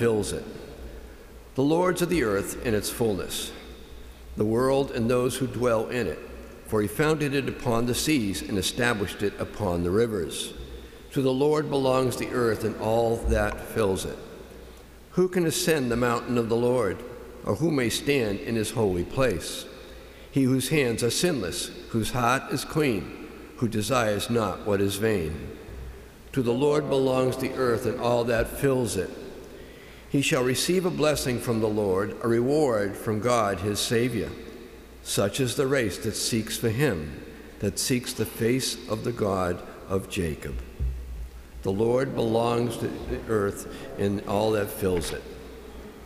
fills it. The Lord's of the earth and its fullness, the world and those who dwell in it, for he founded it upon the seas and established it upon the rivers. To the Lord belongs the earth and all that fills it. Who can ascend the mountain of the Lord, or who may stand in his holy place? He whose hands are sinless, whose heart is clean, who desires not what is vain. To the Lord belongs the earth and all that fills it. He shall receive a blessing from the Lord, a reward from God his Savior. Such is the race that seeks for him, that seeks the face of the God of Jacob. The Lord belongs to the earth and all that fills it.